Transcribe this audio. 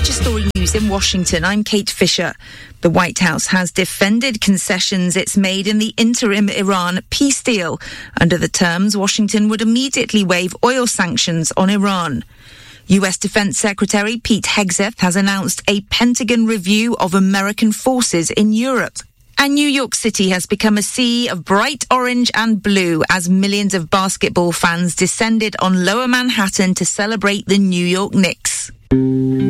Feature Story News in Washington. I'm Kate Fisher. The White House has defended concessions it's made in the interim Iran peace deal. Under the terms, Washington would immediately waive oil sanctions on Iran. U.S. Defense Secretary Pete Hegseth has announced a Pentagon review of American forces in Europe. And New York City has become a sea of bright orange and blue as millions of basketball fans descended on Lower Manhattan to celebrate the New York Knicks.